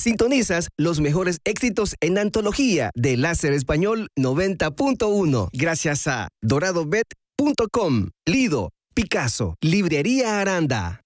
Sintonizas los mejores éxitos en antología de Láser Español 90.1 gracias a doradobet.com, Lido, Picasso, Librería Aranda.